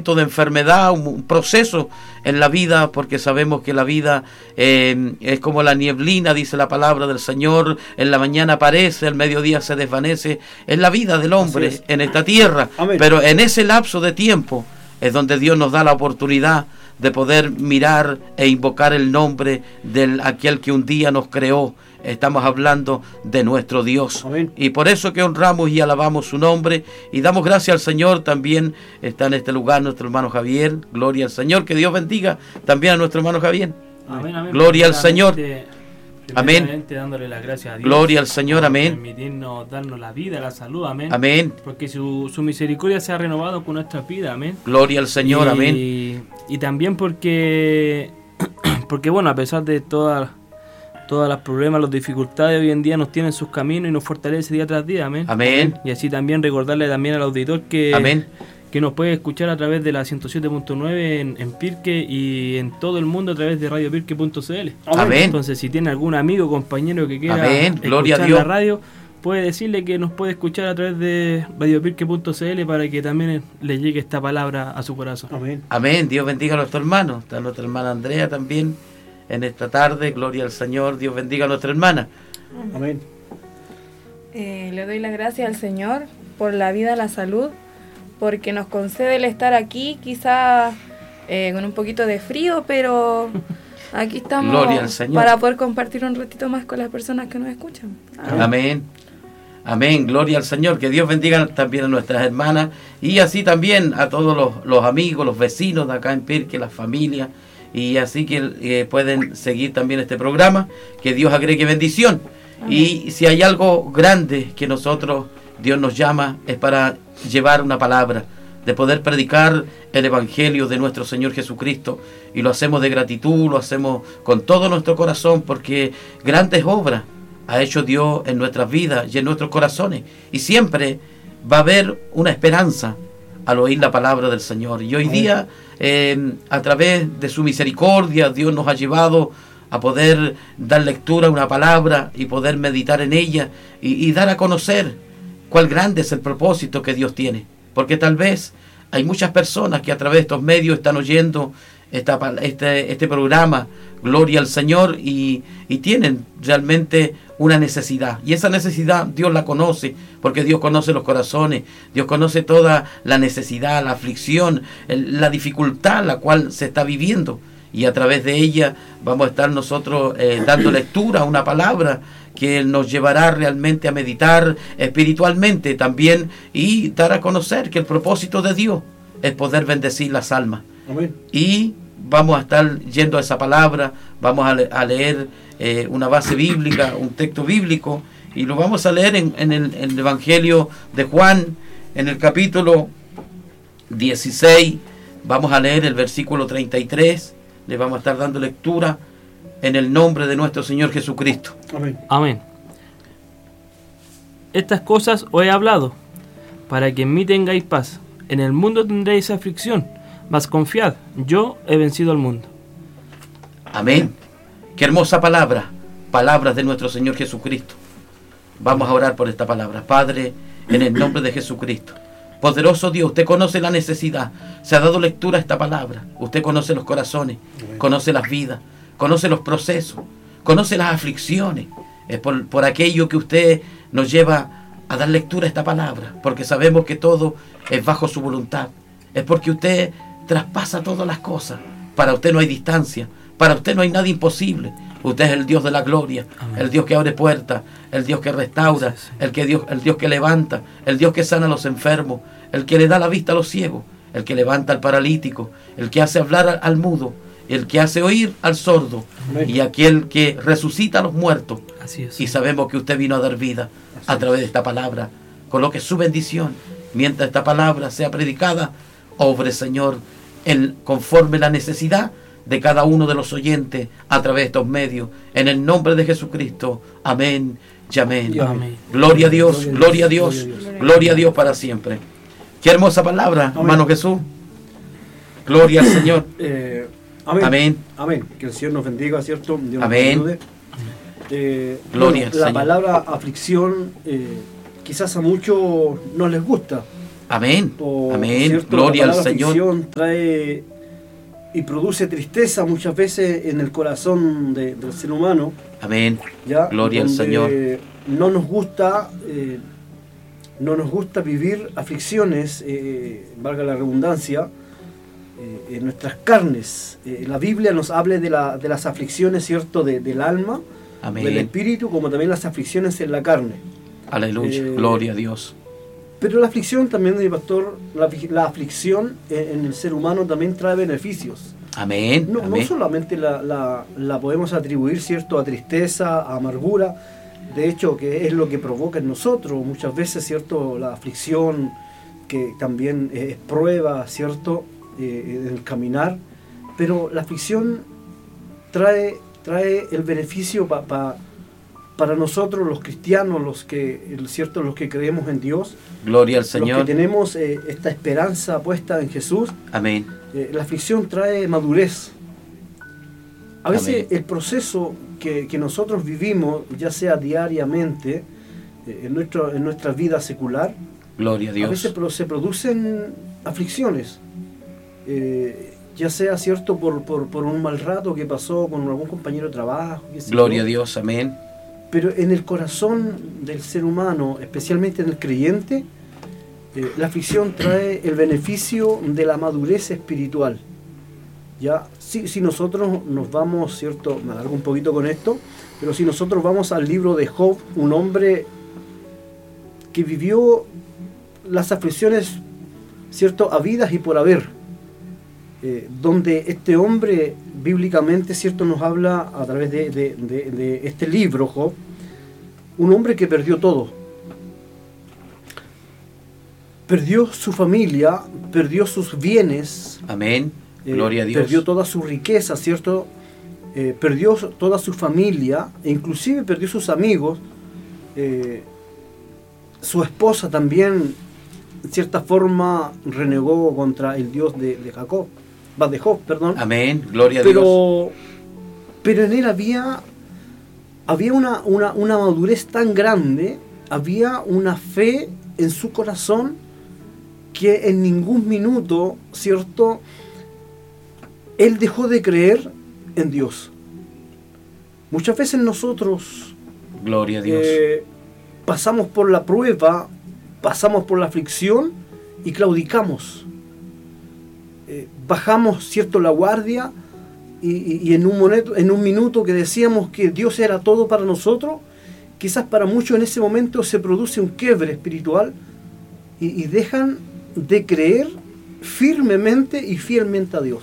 momento de enfermedad, un proceso en la vida, porque sabemos que la vida es como la nieblina, dice la palabra del Señor, en la mañana aparece, al mediodía se desvanece. Es la vida del hombre en esta tierra. Amén. Pero en ese lapso de tiempo es donde Dios nos da la oportunidad de poder mirar e invocar el nombre de aquel que un día nos creó. Estamos hablando de nuestro Dios. Amén. Y por eso que honramos y alabamos su nombre y damos gracias al Señor. También está en este lugar nuestro hermano Javier. Gloria al Señor. Que Dios bendiga también a nuestro hermano Javier. Amén, amén. Gloria al Señor. Amén. Dándole las gracias a Dios. Gloria al Señor. Amén. Permitirnos darnos la vida, la salud. Amén. Amén. Porque su misericordia se ha renovado con nuestra vida. Amén. Gloria al Señor. Amén. Y también porque bueno, a pesar de todas los problemas, las dificultades, hoy en día nos tienen sus caminos y nos fortalece día tras día. Amén. Amén. Y así también recordarle también al auditor que amén, que nos puede escuchar a través de la 107.9 en Pirque y en todo el mundo a través de radiopirque.cl. Amén. Entonces, si tiene algún amigo o compañero que quiera Gloria escuchar a Dios. la radio, puede decirle que nos puede escuchar a través de radiopirque.cl para que también le llegue esta palabra a su corazón. Amén. Amén. Dios bendiga a nuestro hermano. Está nuestra hermana Andrea también en esta tarde. Gloria al Señor. Dios bendiga a nuestra hermana. Amén. Le doy las gracias al Señor por la vida, la salud, porque nos concede el estar aquí, quizás con un poquito de frío, pero aquí estamos para poder compartir un ratito más con las personas que nos escuchan. Amén. Amén. Amén. Gloria al Señor. Que Dios bendiga también a nuestras hermanas y así también a todos los amigos, los vecinos de acá en Pirque, las familias, y así que pueden seguir también este programa. Que Dios agregue bendición. Amén. Y si hay algo grande que Dios nos llama, es para llevar una palabra, de poder predicar el Evangelio de nuestro Señor Jesucristo, y lo hacemos de gratitud, lo hacemos con todo nuestro corazón, porque grandes obras ha hecho Dios en nuestras vidas y en nuestros corazones, y siempre va a haber una esperanza al oír la palabra del Señor. Y hoy día, a través de su misericordia, Dios nos ha llevado a poder dar lectura a una palabra y poder meditar en ella y dar a conocer cuál grande es el propósito que Dios tiene. Porque tal vez hay muchas personas que a través de estos medios están oyendo este programa, Gloria al Señor, y tienen realmente una necesidad. Y esa necesidad Dios la conoce, porque Dios conoce los corazones, Dios conoce toda la necesidad, la aflicción, la dificultad la cual se está viviendo. Y a través de ella vamos a estar nosotros dando lectura a una palabra que nos llevará realmente a meditar espiritualmente también y dar a conocer que el propósito de Dios es poder bendecir las almas. Amén. Y vamos a estar yendo a esa palabra, vamos a leer una base bíblica, un texto bíblico, y lo vamos a leer en el Evangelio de Juan, en el capítulo 16, vamos a leer el versículo 33, le vamos a estar dando lectura en el nombre de nuestro Señor Jesucristo. Amén. Amén. Estas cosas os he hablado, para que en mí tengáis paz. En el mundo tendréis aflicción, mas confiad, yo he vencido al mundo. Amén. Qué hermosa palabra, palabras de nuestro Señor Jesucristo. Vamos a orar por esta palabra. Padre, en el nombre de Jesucristo. Poderoso Dios, usted conoce la necesidad, se ha dado lectura a esta palabra, usted conoce los corazones, conoce las vidas, conoce los procesos, conoce las aflicciones. Es por aquello que usted nos lleva a dar lectura a esta palabra, porque sabemos que todo es bajo su voluntad. Es porque usted traspasa todas las cosas. Para usted no hay distancia, para usted no hay nada imposible. Usted es el Dios de la gloria. Amén. El Dios que abre puertas, el Dios que restaura, el Dios que levanta, el Dios que sana a los enfermos, el que le da la vista a los ciegos, el que levanta al paralítico, el que hace hablar al mudo, el que hace oír al sordo. Amén. Y aquel que resucita a los muertos. Así es. Y sabemos que usted vino a dar vida a través de esta palabra. Coloque su bendición mientras esta palabra sea predicada. Obre, Señor, conforme la necesidad de cada uno de los oyentes a través de estos medios, en el nombre de Jesucristo. Amén y amén. Amén. Gloria a Dios, gloria a Dios, gloria a Dios para siempre. Qué hermosa palabra, amén, hermano Jesús. Gloria al Señor. Amén. Amén. Amén. Que el Señor nos bendiga, ¿cierto? Dios amén. Nos ayude. Gloria al la Señor. Palabra aflicción quizás a muchos no les gusta, Amén. Amén. ¿cierto? Gloria La al palabra Señor. aflicción trae y produce tristeza muchas veces en el corazón del ser humano. Amén. ¿Ya? Gloria al Donde Señor. No nos gusta vivir aflicciones, valga la redundancia, en nuestras carnes. La Biblia nos habla de las aflicciones, ¿cierto? Del alma, Amén. del espíritu, como también las aflicciones en la carne. Aleluya. Gloria a Dios. Pero la aflicción también, mi pastor, la aflicción en el ser humano también trae beneficios. Amén. No Amén. solamente la podemos atribuir, ¿cierto?, a tristeza, a amargura. De hecho, que es lo que provoca en nosotros muchas veces, ¿cierto?, la aflicción, que también es prueba, ¿cierto?, en el caminar. Pero la aflicción trae el beneficio para nosotros los cristianos, los que creemos en Dios, Gloria al los Señor. que tenemos esta esperanza puesta en Jesús. Amén. La aflicción trae madurez. A veces Amén. el proceso que nosotros vivimos, ya sea diariamente, en nuestra vida secular, Gloria a a veces Dios. se producen aflicciones. Ya sea, ¿cierto?, por un mal rato que pasó con algún compañero de trabajo. qué sé Gloria yo. a Dios. Amén. Pero en el corazón del ser humano, especialmente en el creyente, la aflicción trae el beneficio de la madurez espiritual. Ya, si nosotros nos vamos, ¿cierto?, me alargo un poquito con esto, pero si nosotros vamos al libro de Job, un hombre que vivió las aflicciones, ¿cierto?, habidas y por haber, donde este hombre bíblicamente, ¿cierto?, nos habla a través de este libro, Job, un hombre que perdió todo. Perdió su familia, perdió sus bienes, Amén. Gloria a Dios. perdió toda su riqueza, ¿cierto? Perdió toda su familia, e inclusive perdió sus amigos. Su esposa también, en cierta forma, renegó contra el Dios de Job, perdón. Amén. Gloria a Dios. Pero en él había una madurez tan grande, había una fe en su corazón que en ningún minuto, ¿cierto?, él dejó de creer en Dios. Muchas veces nosotros Gloria a Dios. pasamos por la prueba, pasamos por la aflicción y claudicamos. Bajamos, ¿cierto?, la guardia y en un minuto que decíamos que Dios era todo para nosotros, quizás para muchos en ese momento se produce un quiebre espiritual y dejan de creer firmemente y fielmente a Dios.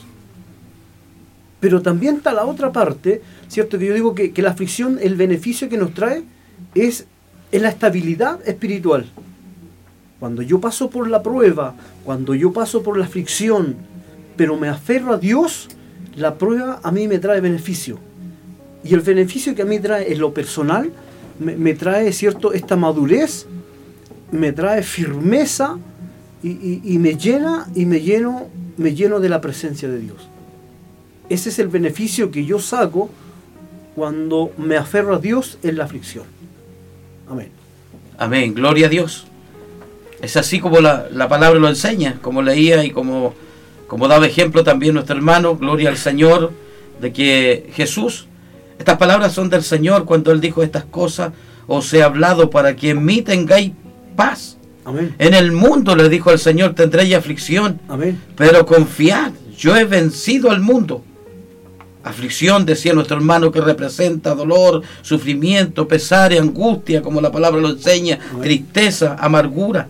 Pero también está la otra parte, ¿cierto?, que yo digo que la aflicción, el beneficio que nos trae es la estabilidad espiritual. Cuando yo paso por la prueba, cuando yo paso por la aflicción, pero me aferro a Dios, la prueba a mí me trae beneficio. Y el beneficio que a mí trae en lo personal, me trae, ¿cierto?, esta madurez, me trae firmeza y me llena y me lleno de la presencia de Dios. Ese es el beneficio que yo saco cuando me aferro a Dios en la aflicción. Amén. Amén. Gloria a Dios. Es así como la palabra lo enseña, como leía y como daba ejemplo también nuestro hermano. Gloria al Señor, de que Jesús, estas palabras son del Señor cuando Él dijo estas cosas: os he hablado para que en mí tengáis paz. Amén. En el mundo, le dijo el Señor, tendréis aflicción. Amén. Pero confiad, yo he vencido al mundo. Aflicción, decía nuestro hermano, que representa dolor, sufrimiento, pesar y angustia, como la palabra lo enseña, Amén. tristeza, amargura.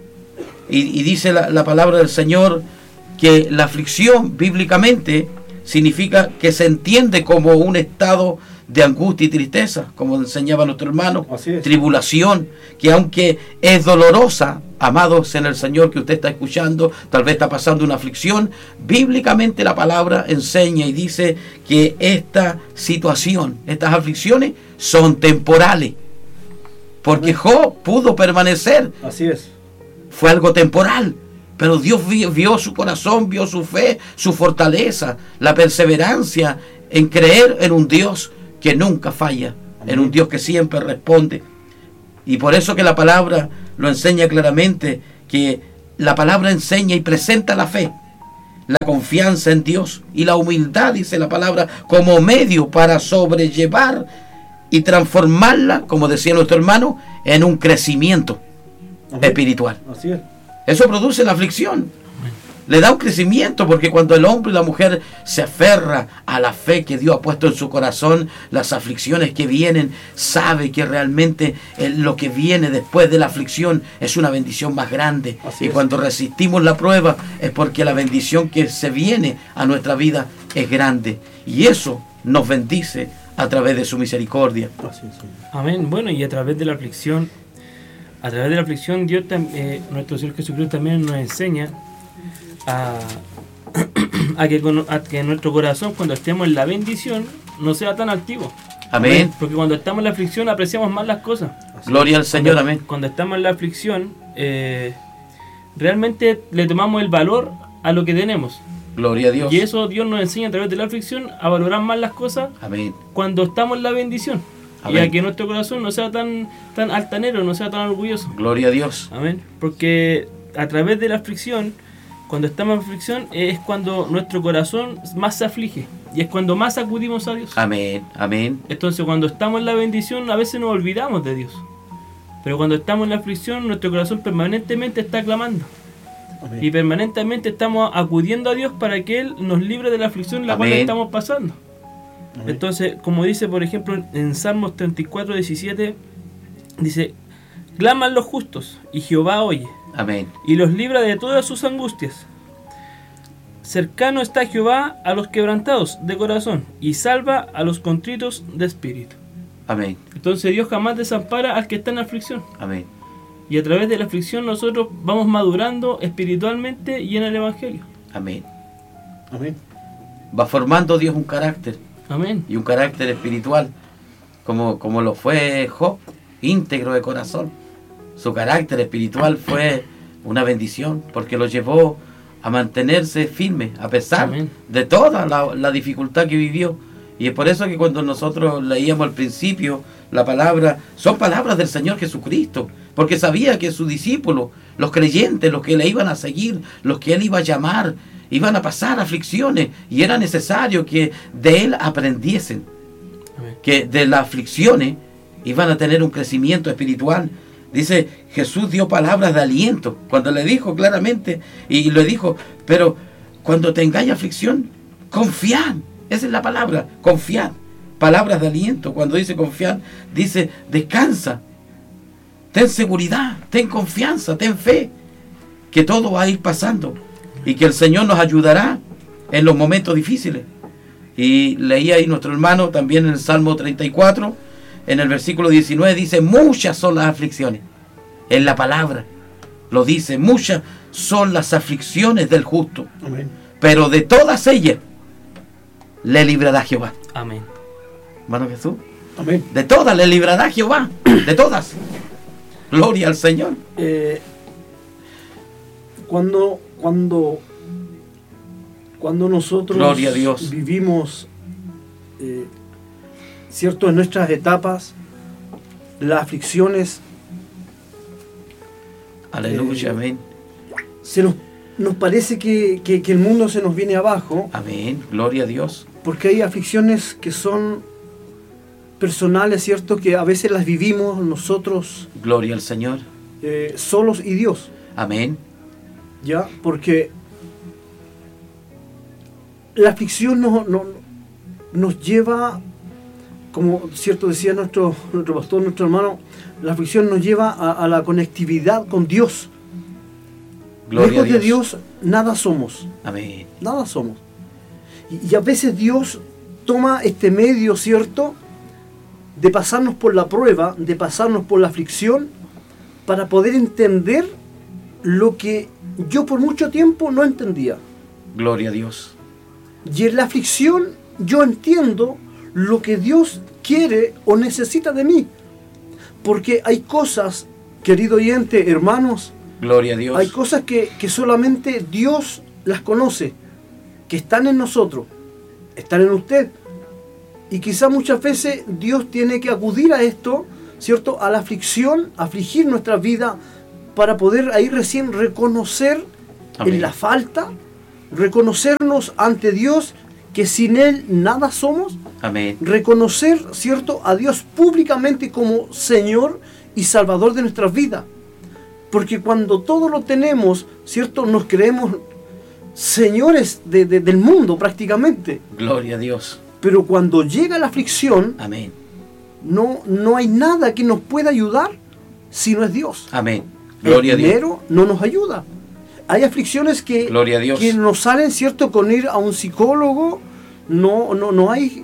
Y dice la palabra del Señor que la aflicción bíblicamente significa que se entiende como un estado de angustia y tristeza, como enseñaba nuestro hermano. Así es. Tribulación, que aunque es dolorosa, amados en el Señor que usted está escuchando, tal vez está pasando una aflicción, bíblicamente la palabra enseña y dice que esta situación, estas aflicciones son temporales, porque Job pudo permanecer. Así es. Fue algo temporal, pero Dios vio su corazón, vio su fe, su fortaleza, la perseverancia en creer en un Dios que nunca falla, en un Dios que siempre responde. Y por eso que la palabra lo enseña claramente, que la palabra enseña y presenta la fe, la confianza en Dios y la humildad, dice la palabra, como medio para sobrellevar y transformarla, como decía nuestro hermano, en un crecimiento espiritual. Así es. Eso produce la aflicción. Le da un crecimiento, porque cuando el hombre y la mujer se aferra a la fe que Dios ha puesto en su corazón, las aflicciones que vienen, sabe que realmente lo que viene después de la aflicción es una bendición más grande. Así y es. cuando resistimos la prueba es porque la bendición que se viene a nuestra vida es grande. Y eso nos bendice a través de su misericordia. Así es, Señor. Amén. Bueno, y a través de la aflicción, Dios, nuestro Señor Jesucristo también nos enseña a que nuestro corazón, cuando estemos en la bendición, no sea tan activo. Amén. Porque cuando estamos en la aflicción apreciamos más las cosas. Gloria al Señor, amén. Cuando estamos en la aflicción, realmente le tomamos el valor a lo que tenemos. Gloria a Dios. Y eso Dios nos enseña a través de la aflicción a valorar más las cosas Amén. cuando estamos en la bendición. Amén. Y a que nuestro corazón no sea tan altanero, no sea tan orgulloso. Gloria a Dios. Amén. Porque a través de la aflicción, cuando estamos en aflicción, es cuando nuestro corazón más se aflige. Y es cuando más acudimos a Dios. Amén. Amén. Entonces, cuando estamos en la bendición, a veces nos olvidamos de Dios. Pero cuando estamos en la aflicción, nuestro corazón permanentemente está clamando. Amén. Y permanentemente estamos acudiendo a Dios para que Él nos libre de la aflicción en la cual Amén. estamos pasando. Amén. Entonces, como dice, por ejemplo, en Salmos 34:17, dice: claman los justos, y Jehová oye, Amén. y los libra de todas sus angustias. Cercano está Jehová a los quebrantados de corazón, y salva a los contritos de espíritu. Amén. Entonces Dios jamás desampara al que está en aflicción. Amén. Y a través de la aflicción nosotros vamos madurando espiritualmente y en el Evangelio. Amén. Amén. Va formando Dios un carácter, Amén. y un carácter espiritual, como lo fue Job, íntegro de corazón. Su carácter espiritual fue una bendición, porque lo llevó a mantenerse firme a pesar Amén. de toda la dificultad que vivió. Y es por eso que cuando nosotros leíamos al principio la palabra, son palabras del Señor Jesucristo, porque sabía que sus discípulos, los creyentes, los que le iban a seguir, los que Él iba a llamar, iban a pasar aflicciones, y era necesario que de Él aprendiesen, Amén. que de las aflicciones iban a tener un crecimiento espiritual. Dice, Jesús dio palabras de aliento, cuando le dijo claramente, y le dijo, pero cuando tengáis aflicción, confiad. Esa es la palabra, confiad. Palabras de aliento. Cuando dice confiad, dice descansa, ten seguridad, ten confianza, ten fe, que todo va a ir pasando y que el Señor nos ayudará en los momentos difíciles. Y leía ahí nuestro hermano también en el Salmo 34, en el versículo 19, dice, muchas son las aflicciones. En la palabra lo dice, muchas son las aflicciones del justo, Amén. pero de todas ellas le librará Jehová. Amén. Hermano Jesús, Amén. de todas le librará Jehová, de todas. Gloria al Señor. Cuando nosotros Gloria a Dios. vivimos, cierto, en nuestras etapas, las aflicciones, Aleluya, amén. nos parece que el mundo se nos viene abajo, Amén, gloria a Dios. porque hay aflicciones que son personales, cierto, que a veces las vivimos nosotros Gloria al Señor. solos y Dios, Amén, ¿ya? Porque la aflicción nos lleva, como cierto decía nuestro pastor, nuestro hermano, la aflicción nos lleva a la conectividad con Dios. gloria a Lejos de Dios. Dios nada somos, Amén, nada somos. Y a veces Dios toma este medio, cierto, de pasarnos por la prueba, de pasarnos por la aflicción, para poder entender lo que yo por mucho tiempo no entendía. gloria a Dios. Y en la aflicción yo entiendo lo que Dios quiere o necesita de mí. Porque hay cosas, querido oyente, hermanos, Gloria a Dios. hay cosas que solamente Dios las conoce, que están en nosotros, están en usted. Y quizá muchas veces Dios tiene que acudir a esto, ¿cierto? A la aflicción, afligir nuestra vida, para poder ahí recién reconocer en la falta, reconocernos ante Dios, que sin Él nada somos. Amén. Reconocer, ¿cierto?, a Dios públicamente como Señor y Salvador de nuestras vidas. Porque cuando todo lo tenemos, ¿cierto?, nos creemos señores del mundo prácticamente. Gloria a Dios. Pero cuando llega la aflicción, Amén. no hay nada que nos pueda ayudar si no es Dios. Amén. Gloria a El Dios. dinero no nos ayuda. Hay aflicciones Gloria a Dios. que nos salen, ¿cierto?, con ir a un psicólogo. No hay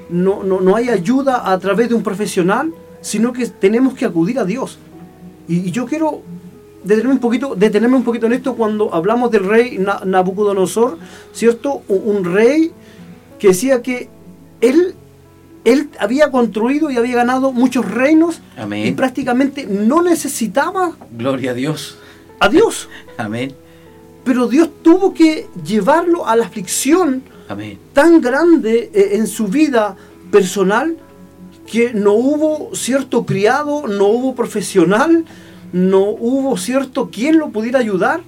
ayuda a través de un profesional, sino que tenemos que acudir a Dios. Y yo quiero detenerme un poquito en esto cuando hablamos del rey Nabucodonosor, ¿cierto? Un rey que decía que él había construido y había ganado muchos reinos. Amén. Y prácticamente no necesitaba Gloria a Dios. a Dios. Amén. Pero Dios tuvo que llevarlo a la aflicción Amén. tan grande en su vida personal, que no hubo cierto criado, no hubo profesional, no hubo cierto quien lo pudiera ayudar,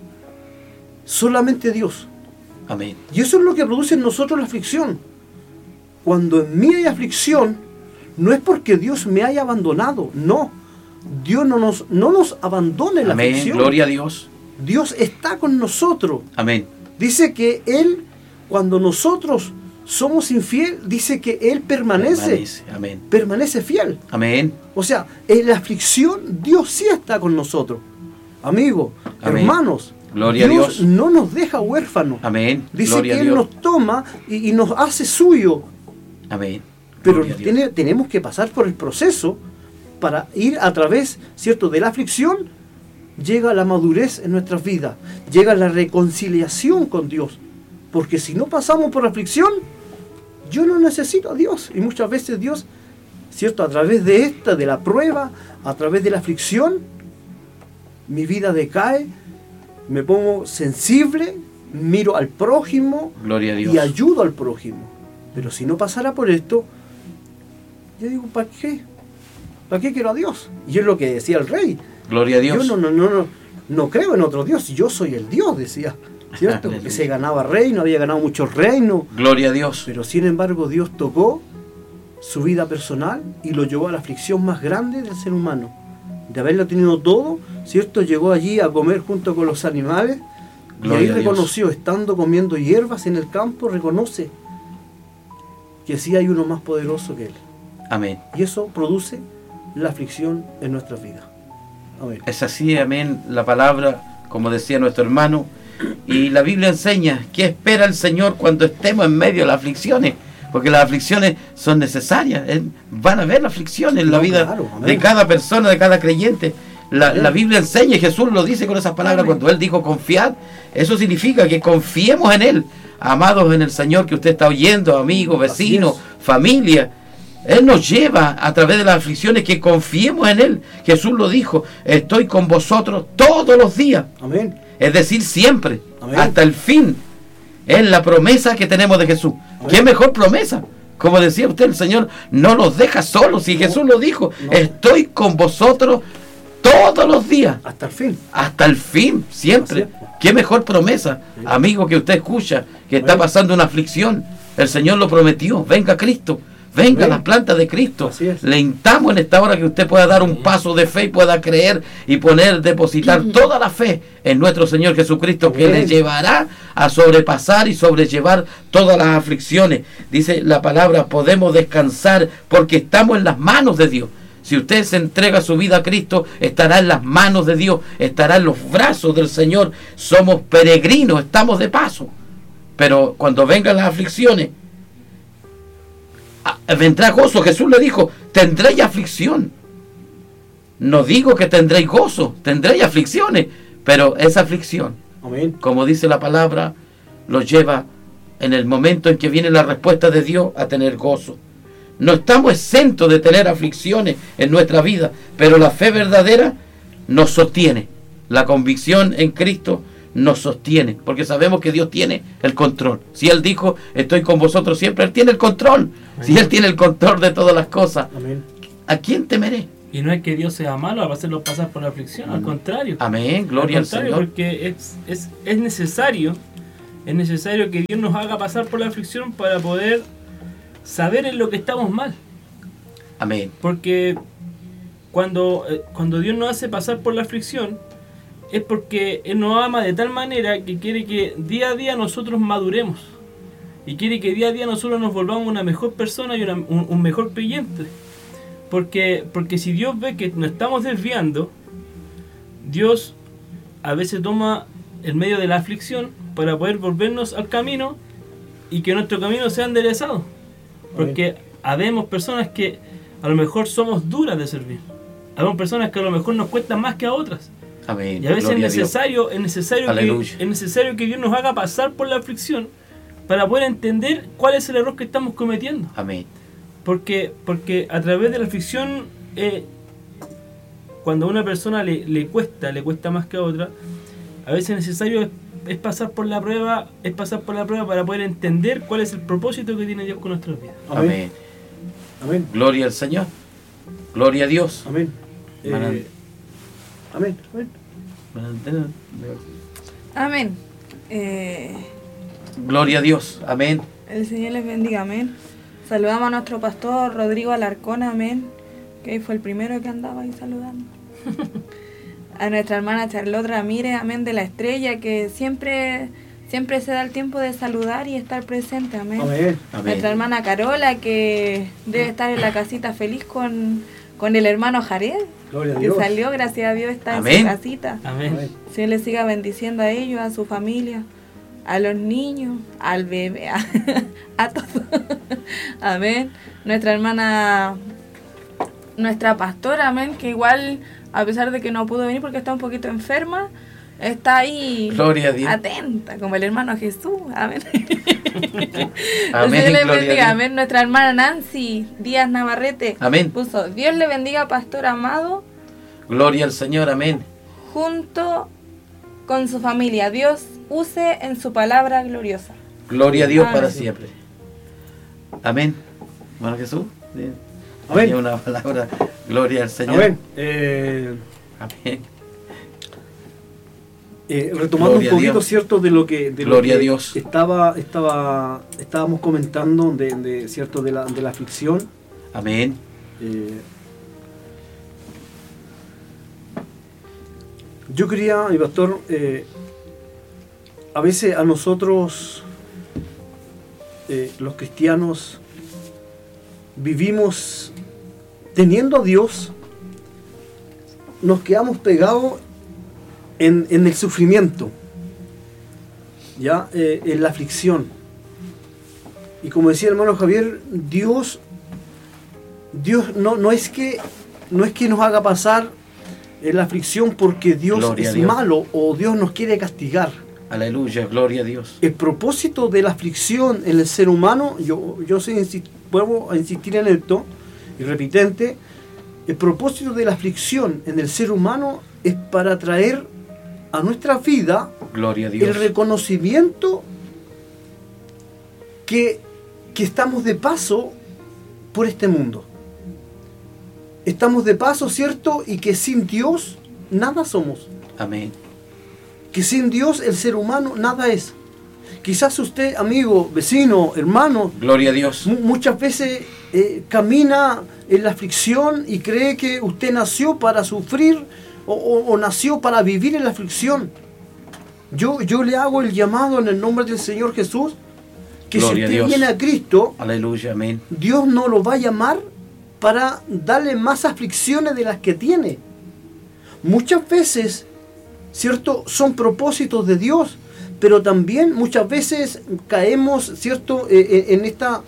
solamente Dios. Amén. Y eso es lo que produce en nosotros la aflicción. Cuando en mí hay aflicción, no es porque Dios me haya abandonado, no. Dios no nos abandona en la Amén. aflicción. Gloria a Dios. Dios está con nosotros. Amén. Dice que Él, cuando nosotros somos infiel, dice que Él permanece Amén. fiel. Amén. O sea, en la aflicción Dios sí está con nosotros. Amigos, Amén. hermanos, Gloria a Dios. no nos deja huérfanos. Amén. Dice Gloria que a Él Dios. nos toma y nos hace suyo. Amén. Pero Gloria a Dios. tenemos que pasar por el proceso para ir a través, ¿cierto?, de la aflicción. Llega la madurez en nuestras vidas, llega la reconciliación con Dios. Porque si no pasamos por la aflicción, yo no necesito a Dios. Y muchas veces Dios, ¿cierto?, a través de la prueba, a través de la aflicción, mi vida decae, me pongo sensible, miro al prójimo Gloria a Dios. y ayudo al prójimo. Pero si no pasara por esto, yo digo, ¿para qué? ¿Para qué quiero a Dios? Y es lo que decía el rey. Gloria a Dios. Yo no creo en otro Dios, yo soy el Dios, decía. ¿Cierto? Porque se ganaba reino, había ganado muchos reinos. Gloria a Dios. Pero sin embargo Dios tocó su vida personal y lo llevó a la aflicción más grande del ser humano. De haberlo tenido todo, ¿cierto? Llegó allí a comer junto con los animales. Gloria y ahí a Dios. reconoció, estando comiendo hierbas en el campo, reconoce que sí hay uno más poderoso que él. Amén. Y eso produce la aflicción en nuestras vidas. Amén. Es así, amén, la palabra, como decía nuestro hermano. Y la Biblia enseña qué espera el Señor cuando estemos en medio de las aflicciones. Porque las aflicciones son necesarias. Van a haber aflicciones en la vida claro, amén. de cada persona, de cada creyente. La Biblia enseña, y Jesús lo dice con esas palabras, Amén. cuando Él dijo confiad. Eso significa que confiemos en Él. Amados en el Señor que usted está oyendo, amigos, vecinos, Así familia. Él nos lleva a través de las aflicciones que confiemos en Él. Jesús lo dijo, estoy con vosotros todos los días. Amén. Es decir, siempre, Amén. hasta el fin. Es la promesa que tenemos de Jesús. Amén. ¿Qué mejor promesa? Como decía usted, el Señor no nos deja solos. Y Jesús lo dijo, No. estoy con vosotros todos los días. Hasta el fin. Hasta el fin, siempre. Así es. ¿Qué mejor promesa? Sí. Amigo que usted escucha, que está Amén. pasando una aflicción. El Señor lo prometió. Venga Cristo. Venga Amén. las plantas de Cristo. Así es. Le instamos en esta hora que usted pueda dar un paso de fe y pueda creer y depositar toda la fe en nuestro Señor Jesucristo, que Amén. le llevará a sobrepasar y sobrellevar todas las aflicciones. Dice la palabra, podemos descansar porque estamos en las manos de Dios. Si usted se entrega su vida a Cristo, estará en las manos de Dios, estará en los brazos del Señor. Somos peregrinos, estamos de paso. Pero cuando vengan las aflicciones, vendrá gozo. Jesús le dijo, tendréis aflicción. No digo que tendréis gozo, tendréis aflicciones, pero esa aflicción, Amén. como dice la palabra, lo lleva en el momento en que viene la respuesta de Dios a tener gozo. No estamos exentos de tener aflicciones en nuestra vida, pero la fe verdadera nos sostiene. La convicción en Cristo nos sostiene, porque sabemos que Dios tiene el control. Si Él dijo, estoy con vosotros siempre, Él tiene el control. Si Él tiene el control de todas las cosas, Amén. ¿a quién temeré? Y no es que Dios sea malo al hacerlos pasar por la aflicción, al contrario. Amén, gloria al Señor. Porque es necesario que Dios nos haga pasar por la aflicción para poder saber en lo que estamos mal. Amén. Porque cuando Dios nos hace pasar por la aflicción, es porque Él nos ama de tal manera que quiere que día a día nosotros maduremos. Y quiere que día a día nosotros nos volvamos una mejor persona y un mejor creyente. Porque si Dios ve que nos estamos desviando, Dios a veces toma el medio de la aflicción para poder volvernos al camino y que nuestro camino sea enderezado. Porque habemos personas que a lo mejor somos duras de servir. Habemos personas que a lo mejor nos cuestan más que a otras. Amén. Y a veces Gloria es necesario que Dios nos haga pasar por la aflicción para poder entender cuál es el error que estamos cometiendo. Amén. Porque a través de la aflicción, cuando a una persona le cuesta más que a otra, a veces es necesario es pasar por la prueba, para poder entender cuál es el propósito que tiene Dios con nuestras vidas. Amén. Amén. Gloria al Señor. Gloria a Dios. Amén. Amén. Amén. Gloria a Dios. Amén. El Señor les bendiga, amén. Saludamos a nuestro pastor Rodrigo Alarcón, amén, que fue el primero que andaba ahí saludando. A nuestra hermana Charlotte Ramírez, amén, de la Estrella, que siempre se da el tiempo de saludar y estar presente, amén. Amén. Nuestra hermana Carola, que debe estar en la casita feliz con el hermano Jared, Gloria a que Dios. salió, gracias a Dios, está Amén. en su casita. Amén. Dios les siga bendiciendo a ellos, a su familia, a los niños, al bebé, a todos. Amén. Nuestra hermana, nuestra pastora, amén, que igual, a pesar de que no pudo venir porque está un poquito enferma, está ahí, Gloria a Dios. atenta, como el hermano Jesús. Amén. Amén, Dios le gloria a bendiga, Dios. amén. Nuestra hermana Nancy Díaz Navarrete Amén. puso: Dios le bendiga, pastor amado, Gloria al Señor. Amén. junto con su familia. Dios use en su palabra gloriosa. Gloria a Dios Amén. para siempre. Amén. Bueno, Jesús. Sí. Amén. Tenía una palabra. Gloria al Señor. Amén. Amén. Retomando Gloria a un poquito, Dios. cierto, de lo que Gloria a Dios. estábamos comentando cierto de la aflicción. Amén. Yo quería, mi pastor, a veces a nosotros, los cristianos, vivimos teniendo a Dios, nos quedamos pegados en el sufrimiento, ya en la aflicción. Y como decía el hermano Javier, Dios no es que nos haga pasar en la aflicción porque Dios Gloria a es Dios. malo o Dios nos quiere castigar. Aleluya. Gloria a Dios. El propósito de la aflicción en el ser humano, yo sé, vuelvo a insistir en esto, y repitente, el propósito de la aflicción en el ser humano es para traer a nuestra vida Gloria a el Dios. reconocimiento que estamos de paso por este mundo. Estamos de paso, ¿cierto? Y que sin Dios nada somos. Amén. Que sin Dios el ser humano nada es. Quizás usted, amigo, vecino, hermano, Gloria a Dios. muchas veces camina en la aflicción y cree que usted nació para sufrir o nació para vivir en la aflicción. Yo le hago el llamado en el nombre del Señor Jesús, que Gloria a si usted Dios. viene a Cristo, Aleluya. Amén. Dios no lo va a llamar para darle más aflicciones de las que tiene. Muchas veces, ¿cierto?, son propósitos de Dios, pero también muchas veces caemos, ¿cierto?, en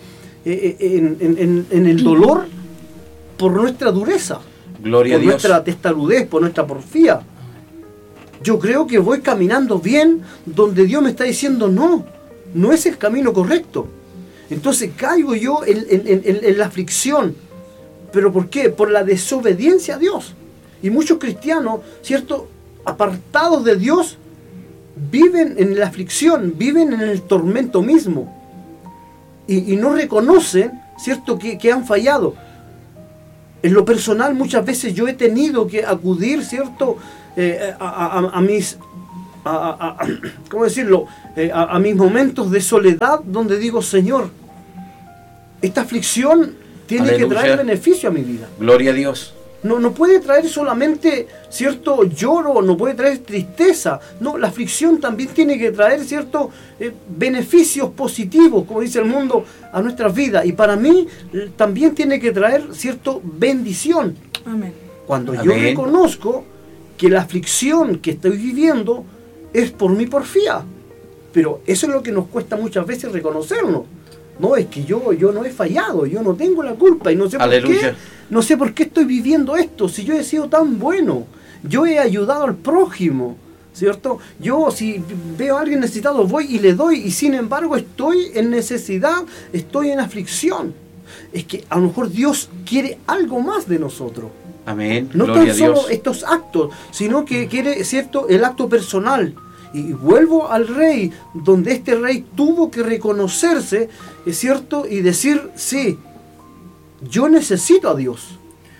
el dolor por nuestra dureza, Gloria a por Dios. nuestra testarudez, por nuestra porfía. Yo creo que voy caminando bien donde Dios me está diciendo no es el camino correcto. Entonces caigo yo en la aflicción. ¿Pero por qué? Por la desobediencia a Dios. Y muchos cristianos, ¿cierto?, apartados de Dios, viven en la aflicción, viven en el tormento mismo. Y no reconocen, ¿cierto?, que han fallado. En lo personal, muchas veces yo he tenido que acudir, ¿cierto?, a mis, ¿cómo decirlo?, a mis momentos de soledad, donde digo, Señor, esta aflicción tiene que traer beneficio a mi vida. Gloria a Dios. No puede traer solamente, ¿cierto?, lloro, no puede traer tristeza. No, la aflicción también tiene que traer, ¿cierto?, beneficios positivos, como dice el mundo, a nuestras vidas. Y para mí también tiene que traer, ¿cierto?, bendición. Amén. Cuando Amén. yo reconozco que la aflicción que estoy viviendo es por mi porfía. Pero eso es lo que nos cuesta muchas veces reconocerlo. No, es que yo no he fallado, yo no tengo la culpa y no sé Aleluya. por qué. No sé por qué estoy viviendo esto, si yo he sido tan bueno. Yo he ayudado al prójimo, ¿cierto? Yo si veo a alguien necesitado voy y le doy, y sin embargo estoy en necesidad, estoy en aflicción. Es que a lo mejor Dios quiere algo más de nosotros. Amén. No Gloria tan a solo Dios. estos actos, sino que quiere, ¿cierto?, el acto personal. Y vuelvo al rey, donde este rey tuvo que reconocerse, ¿es cierto?, y decir, sí, yo necesito a Dios.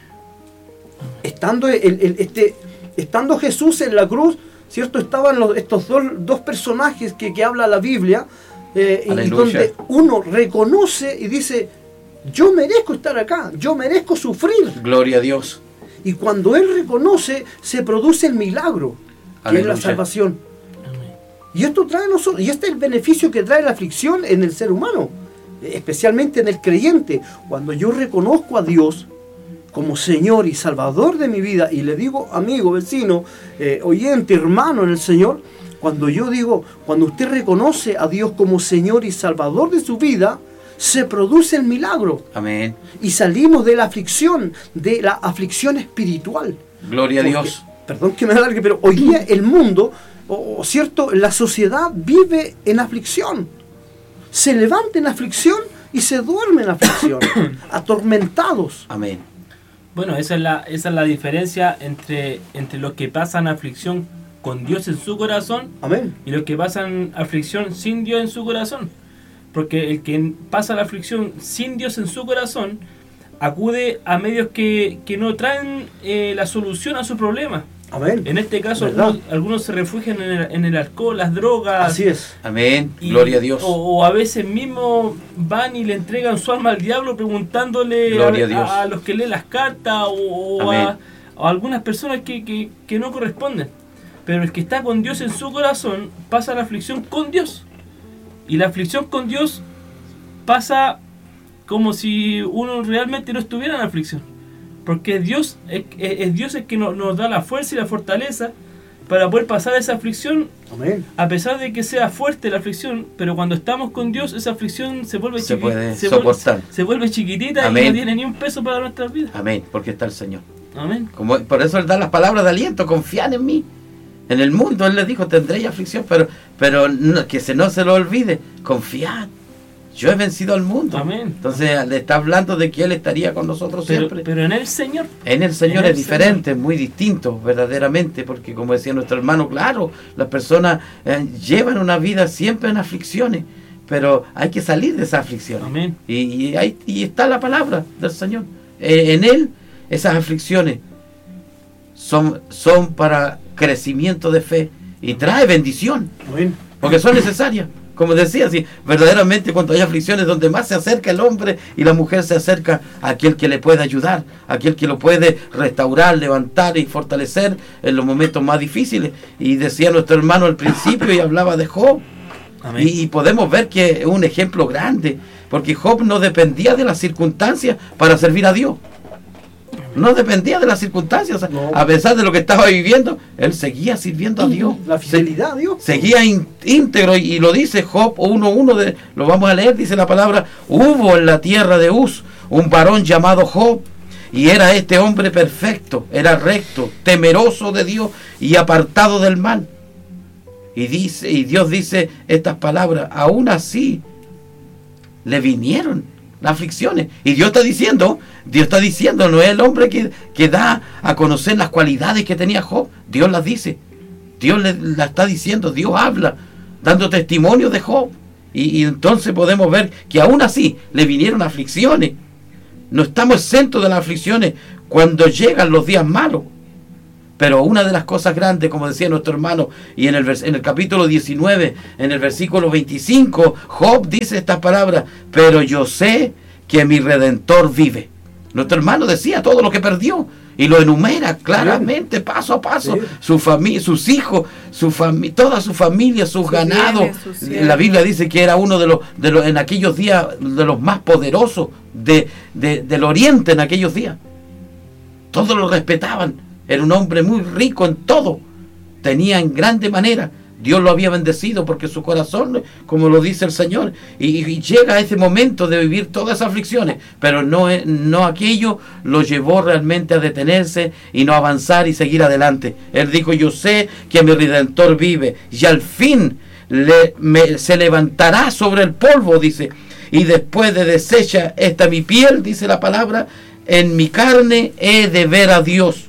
Estando Jesús en la cruz, ¿cierto?, estaban estos dos personajes que habla la Biblia, y donde uno reconoce y dice, yo merezco estar acá, yo merezco sufrir. Gloria a Dios. Y cuando él reconoce, se produce el milagro, que Aleluya. es la salvación. Y esto trae a nosotros, y este es el beneficio que trae la aflicción en el ser humano, especialmente en el creyente. Cuando yo reconozco a Dios como Señor y Salvador de mi vida, y le digo, amigo, vecino, oyente, hermano en el Señor, cuando usted reconoce a Dios como Señor y Salvador de su vida, se produce el milagro. Amén. Y salimos de la aflicción espiritual. Gloria a Dios. Perdón que me alargue, pero hoy día el mundo, ¿cierto?, la sociedad vive en aflicción. Se levanta en aflicción y se duerme en aflicción, atormentados. Amén. Bueno, esa es la diferencia entre los que pasan aflicción con Dios en su corazón. Amén. Y los que pasan aflicción sin Dios en su corazón. Porque el que pasa la aflicción sin Dios en su corazón acude a medios que no traen la solución a su problema. Amén. En este caso, ¿verdad? algunos se refugian en el alcohol, las drogas. Así es. Amén. Gloria a Dios. O a veces mismo van y le entregan su alma al diablo preguntándole Gloria a Dios. a los que leen las cartas o a algunas personas que no corresponden. Pero el que está con Dios en su corazón pasa la aflicción con Dios. Y la aflicción con Dios pasa como si uno realmente no estuviera en aflicción. Porque Dios es Dios el que nos da la fuerza y la fortaleza para poder pasar esa aflicción. Amén. A pesar de que sea fuerte la aflicción, pero cuando estamos con Dios, esa aflicción se vuelve se vuelve chiquitita. Amén. Y no tiene ni un peso para nuestras vidas. Amén. Porque está el Señor. Amén. Por eso Él da las palabras de aliento. Confían en mí. En el mundo Él les dijo, tendréis aflicción, pero no, que no se lo olvide. Confiad. Yo he vencido al mundo. Amén. Entonces le está hablando de que Él estaría con nosotros siempre. Pero en el Señor. En el Señor es diferente, muy distinto, verdaderamente, porque como decía nuestro hermano, claro, las personas llevan una vida siempre en aflicciones, pero hay que salir de esas aflicciones. Amén. Y está la palabra del Señor. En Él, esas aflicciones son para crecimiento de fe y trae bendición, Amén. porque son necesarias. Como decía, sí, verdaderamente cuando hay aflicciones donde más se acerca el hombre y la mujer se acerca a aquel que le puede ayudar, a aquel que lo puede restaurar, levantar y fortalecer en los momentos más difíciles. Y decía nuestro hermano al principio y hablaba de Job. Amén. Y podemos ver que es un ejemplo grande, porque Job no dependía de las circunstancias para servir a Dios. No dependía de las circunstancias, No. a pesar de lo que estaba viviendo, él seguía sirviendo a Dios. La fidelidad a Dios. Seguía íntegro, y lo dice Job 1:1, lo vamos a leer, dice la palabra: hubo en la tierra de Uz un varón llamado Job, y era este hombre perfecto, era recto, temeroso de Dios y apartado del mal. Y Dios dice estas palabras: aún así le vinieron las aflicciones. Y Dios está diciendo, no es el hombre que da a conocer las cualidades que tenía Job. Dios las dice. Dios la está diciendo, Dios habla, dando testimonio de Job. Y entonces podemos ver que aún así le vinieron aflicciones. No estamos exentos de las aflicciones cuando llegan los días malos. Pero una de las cosas grandes, como decía nuestro hermano, y en el capítulo 19, en el versículo 25, Job dice estas palabras: pero yo sé que mi Redentor vive. Nuestro hermano decía todo lo que perdió y lo enumera claramente, paso a paso, Sí. su familia, sus hijos, toda su familia, sus ganados. bienes, sus siervos. La Biblia dice que era uno de los en aquellos días de los más poderosos del oriente en aquellos días. Todos lo respetaban. Era un hombre muy rico en todo. Tenía en grande manera. Dios lo había bendecido porque su corazón, como lo dice el Señor, y llega a ese momento de vivir todas esas aflicciones, pero no aquello lo llevó realmente a detenerse y no avanzar y seguir adelante. Él dijo: yo sé que mi Redentor vive y al fin se levantará sobre el polvo, dice, y después de deshecha esta mi piel, dice la palabra, en mi carne he de ver a Dios,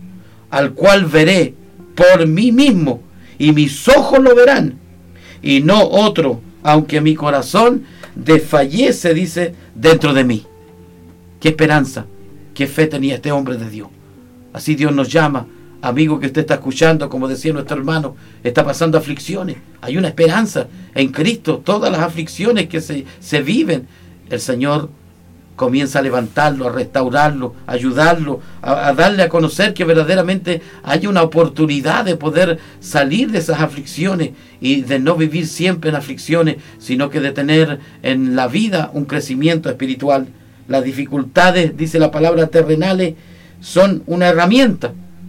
al cual veré por mí mismo, y mis ojos lo verán, y no otro, aunque mi corazón desfallece, dice, dentro de mí. Qué esperanza, qué fe tenía este hombre de Dios. Así Dios nos llama, amigo que usted está escuchando, como decía nuestro hermano, está pasando aflicciones. Hay una esperanza en Cristo. Todas las aflicciones que se viven, el Señor comienza a levantarlo, a restaurarlo, a ayudarlo, a darle a conocer que verdaderamente hay una oportunidad de poder salir de esas aflicciones y de no vivir siempre en aflicciones, sino que de tener en la vida un crecimiento espiritual. Las dificultades, dice la palabra, terrenales, son una herramienta,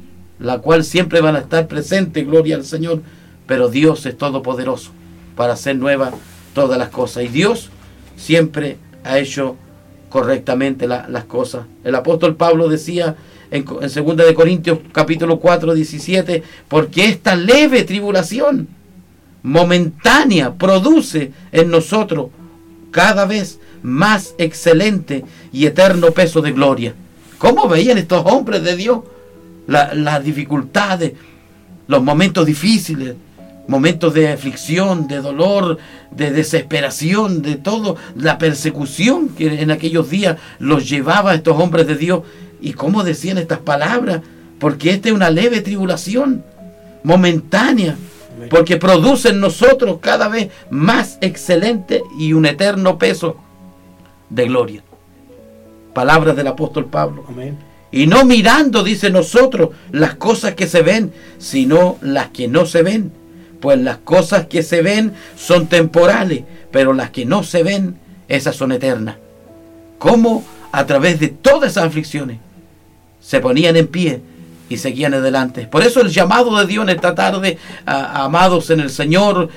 la cual siempre van a estar presentes, gloria al Señor, pero Dios es todopoderoso para hacer nuevas todas las cosas, y Dios siempre ha hecho correctamente las cosas. El apóstol Pablo decía en 2 de Corintios capítulo 4, 17, porque esta leve tribulación momentánea produce en nosotros cada vez más excelente y eterno peso de gloria. ¿Cómo veían estos hombres de Dios las dificultades, los momentos difíciles, momentos de aflicción, de dolor, de desesperación, de todo, la persecución que en aquellos días los llevaba a estos hombres de Dios? Y cómo decían estas palabras: porque esta es una leve tribulación momentánea, porque produce en nosotros cada vez más excelente y un eterno peso de gloria. Palabras del apóstol Pablo. Amén. Y no mirando, dice, nosotros las cosas que se ven, sino las que no se ven. Pues las cosas que se ven son temporales, pero las que no se ven, esas son eternas. Cómo a través de todas esas aflicciones se ponían en pie y seguían adelante. Por eso el llamado de Dios en esta tarde, amados en el Señor,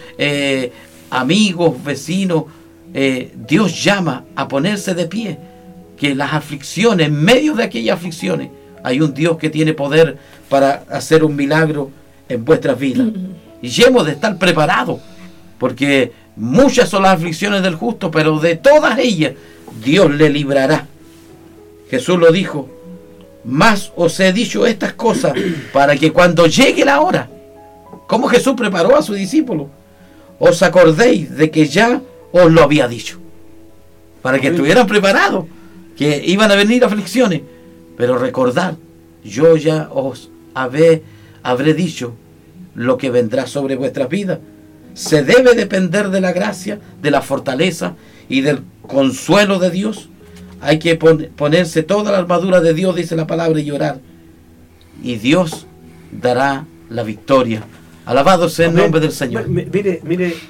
amigos, vecinos, Dios llama a ponerse de pie. Que las aflicciones, en medio de aquellas aflicciones, hay un Dios que tiene poder para hacer un milagro en vuestras vidas. Y hemos de estar preparados, porque muchas son las aflicciones del justo, pero de todas ellas Dios le librará. Jesús lo dijo: más os he dicho estas cosas para que cuando llegue la hora, como Jesús preparó a sus discípulos, os acordéis de que ya os lo había dicho, para que estuvieran preparados, que iban a venir aflicciones. Pero recordad, yo ya os habré dicho lo que vendrá sobre vuestras vidas. Se debe depender de la gracia, de la fortaleza y del consuelo de Dios. Hay que ponerse toda la armadura de Dios, dice la palabra, y orar. Y Dios dará la victoria. Alabado sea el nombre del Señor. Mire,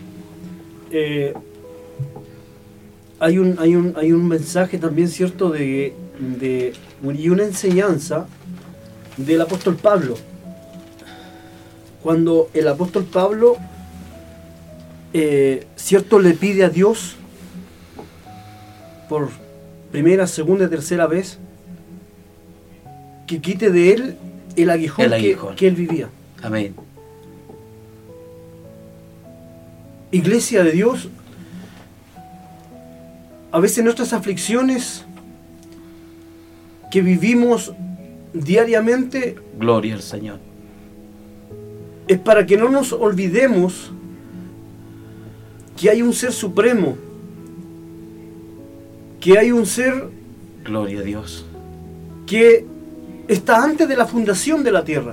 hay un mensaje también, ¿cierto? Y una enseñanza del apóstol Pablo. Cuando el apóstol Pablo, ¿cierto?, le pide a Dios por primera, segunda y tercera vez que quite de él el aguijón, que él vivía. Amén. Iglesia de Dios, a veces nuestras aflicciones que vivimos diariamente, gloria al Señor, es para que no nos olvidemos que hay un ser supremo, que hay un ser Gloria a Dios. que está antes de la fundación de la tierra.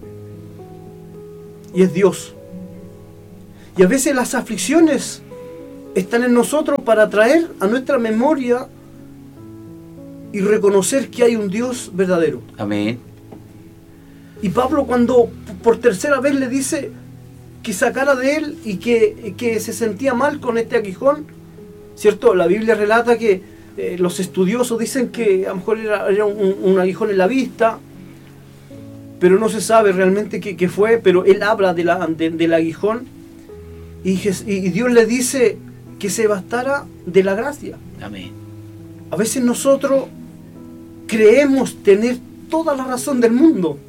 Y es Dios. Y a veces las aflicciones están en nosotros para traer a nuestra memoria y reconocer que hay un Dios verdadero. Amén. Y Pablo, cuando por tercera vez le dice que sacara de él y que se sentía mal con este aguijón, ¿cierto? La Biblia relata que los estudiosos dicen que a lo mejor era un aguijón en la vista, pero no se sabe realmente qué fue, pero él habla del aguijón y Dios le dice que se bastara de la gracia. Amén. A veces nosotros creemos tener toda la razón del mundo.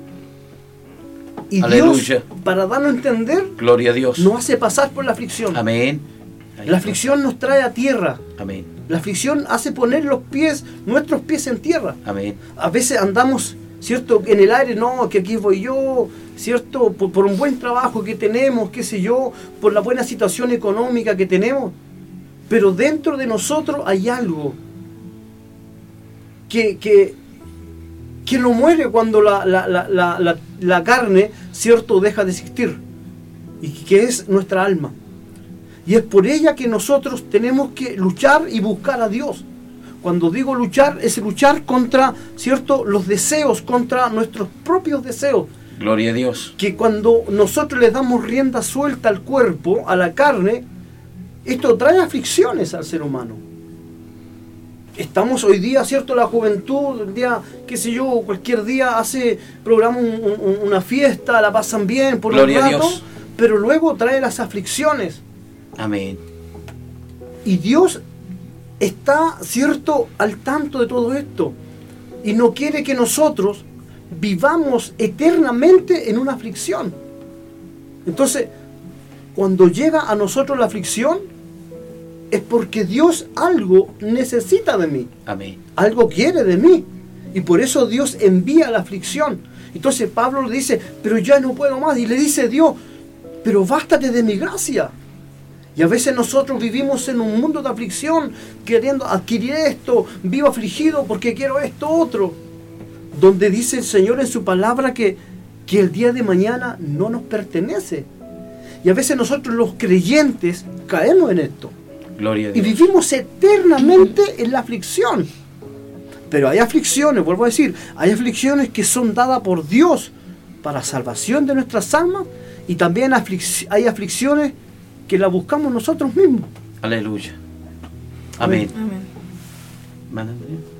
Y Aleluya. Dios, para darnos a entender, Gloria a Dios. nos hace pasar por la aflicción. Amén. La aflicción nos trae a tierra. Amén. La aflicción hace poner nuestros pies en tierra. Amén. A veces andamos, ¿cierto?, en el aire, no, que aquí voy yo, ¿cierto?, por un buen trabajo que tenemos, qué sé yo, por la buena situación económica que tenemos. Pero dentro de nosotros hay algo que no muere cuando la carne, ¿cierto?, deja de existir. Y que es nuestra alma. Y es por ella que nosotros tenemos que luchar y buscar a Dios. Cuando digo luchar, es luchar contra, ¿cierto?, los deseos, contra nuestros propios deseos. Gloria a Dios. Que cuando nosotros le damos rienda suelta al cuerpo, a la carne, esto trae aflicciones al ser humano. Estamos hoy día, ¿cierto?, la juventud, el día, qué sé yo, cualquier día hace programa una fiesta, la pasan bien por Gloria un a rato, Dios. pero luego trae las aflicciones. Amén. Y Dios está, ¿cierto?, al tanto de todo esto. Y no quiere que nosotros vivamos eternamente en una aflicción. Entonces, cuando llega a nosotros la aflicción, es porque Dios algo necesita de mí. Amén. Algo quiere de mí. Y por eso Dios envía la aflicción. Entonces Pablo le dice, pero ya no puedo más. Y le dice Dios, pero bástate de mi gracia. Y a veces nosotros vivimos en un mundo de aflicción, queriendo adquirir esto, vivo afligido porque quiero esto otro. Donde dice el Señor en su palabra que el día de mañana no nos pertenece. Y a veces nosotros los creyentes caemos en esto. Gloria a Y Dios. vivimos eternamente en la aflicción. Pero hay aflicciones, vuelvo a decir, hay aflicciones que son dadas por Dios para salvación de nuestras almas. Y también hay aflicciones que la buscamos nosotros mismos. Aleluya. Amén. Amén. Hermana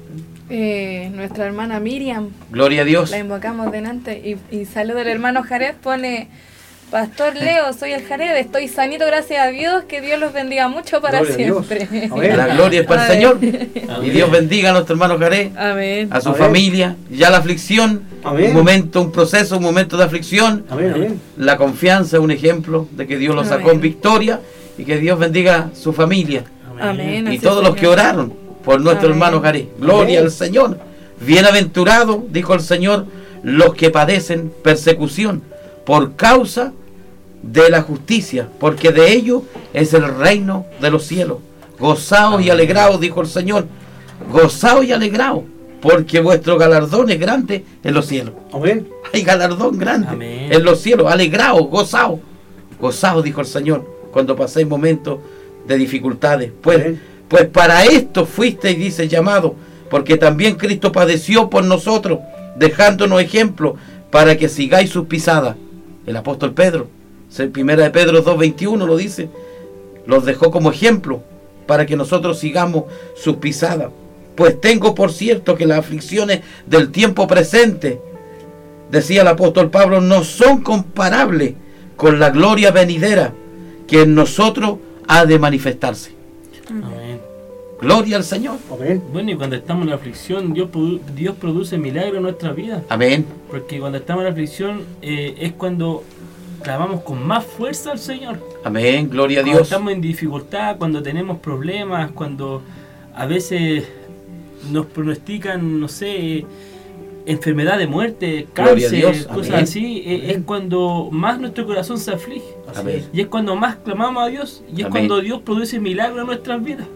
María. Nuestra hermana Miriam, Gloria a Dios. la invocamos delante y saludo al hermano Jared, pone: Pastor Leo, soy el Jared, estoy sanito, gracias a Dios, que Dios los bendiga mucho para Gloria a Dios. siempre. Amén. La gloria es para el Señor. Y Dios bendiga a nuestro hermano Jaré, Amén. a su Amén. familia. Ya la aflicción, Amén. un momento, un proceso, un momento de aflicción. Amén, amén. La confianza es un ejemplo de que Dios lo sacó Amén. en victoria y que Dios bendiga a su familia Amén. y así todos los sea. que oraron por nuestro Amén. hermano Jaré. Gloria Amén. al Señor. Bienaventurado, dijo el Señor, los que padecen persecución por causa de la justicia, porque de ellos es el reino de los cielos. Gozaos y alegraos, dijo el Señor. Gozaos y alegraos, porque vuestro galardón es grande en los cielos. Amén. Hay galardón grande Amén. en los cielos. Alegraos, gozaos. Gozaos, dijo el Señor, cuando paséis momentos de dificultades. Amén. Pues para esto fuisteis, dice, llamado, porque también Cristo padeció por nosotros, dejándonos ejemplo para que sigáis sus pisadas. El apóstol Pedro, primera de Pedro 2:21 lo dice, los dejó como ejemplo para que nosotros sigamos sus pisadas. Pues tengo por cierto que las aflicciones del tiempo presente, decía el apóstol Pablo, no son comparables con la gloria venidera que en nosotros ha de manifestarse. Amén. Gloria al Señor. Amén. Bueno, y cuando estamos en la aflicción, Dios produce milagros en nuestra vida. Amén. Porque cuando estamos en la aflicción es cuando clamamos con más fuerza al Señor. Amén. Gloria a Cuando Dios. estamos en dificultad, cuando tenemos problemas, cuando a veces nos pronostican, no sé, enfermedad de muerte, Gloria a cáncer, Dios. cosas Amén. así, es cuando más nuestro corazón se aflige. Amén. Y es cuando más clamamos a Dios y es Amén. cuando Dios produce milagros en nuestras vidas.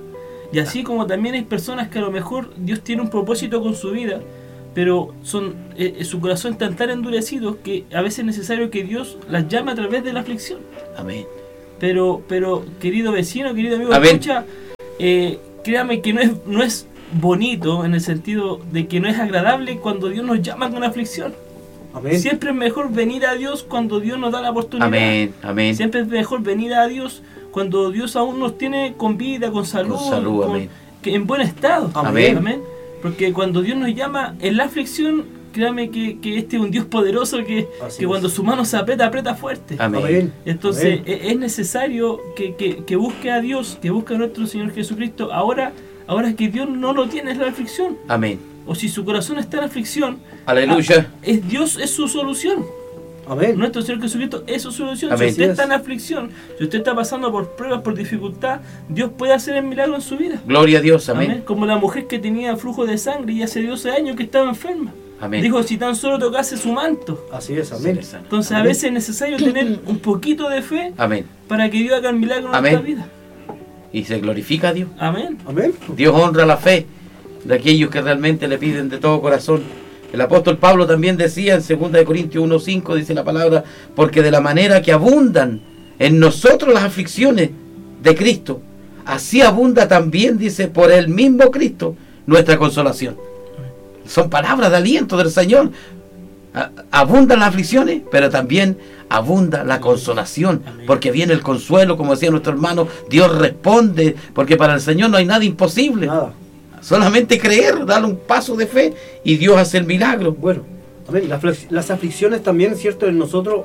Y así como también hay personas que a lo mejor Dios tiene un propósito con su vida, pero su corazón está tan endurecido que a veces es necesario que Dios las llame a través de la aflicción. Amén. Pero querido vecino, querido amigo, Amén. escucha, créame que no es bonito en el sentido de que no es agradable cuando Dios nos llama con aflicción. Amén. Siempre es mejor venir a Dios cuando Dios nos da la oportunidad. Amén. Amén. Siempre es mejor venir a Dios cuando Dios aún nos tiene con vida, con salud, amén. En buen estado. Amén. Amén. Porque cuando Dios nos llama en la aflicción, créame que este es un Dios poderoso que cuando su mano se aprieta, aprieta fuerte. Amén. Amén. Entonces Amén. es necesario que busque a Dios, que busque a nuestro Señor Jesucristo. Ahora que Dios no lo tiene en la aflicción, Amén. o si su corazón está en aflicción, Aleluya. Dios es su solución. Amén. Nuestro Señor Jesucristo es su solución. Amén. Si usted Así está es. en aflicción, si usted está pasando por pruebas, por dificultad, Dios puede hacer el milagro en su vida. Gloria a Dios. Amén. Amén. Como la mujer que tenía flujo de sangre y hace 12 años que estaba enferma. Amén. Dijo, si tan solo tocase su manto. Así es, amén. Entonces a Amén. veces es necesario tener un poquito de fe Amén. para que Dios haga el milagro en Amén. nuestra vida. Y se glorifica a Dios. Amén. Amén. Dios honra la fe de aquellos que realmente le piden de todo corazón. El apóstol Pablo también decía en 2 Corintios 1:5, dice la palabra, porque de la manera que abundan en nosotros las aflicciones de Cristo, así abunda también, dice, por el mismo Cristo, nuestra consolación. Son palabras de aliento del Señor. Abundan las aflicciones, pero también abunda la consolación, porque viene el consuelo, como decía nuestro hermano, Dios responde, porque para el Señor no hay nada imposible. Nada. Solamente creer, darle un paso de fe y Dios hace el milagro. Bueno, amén. Las aflicciones también, ¿cierto? En nosotros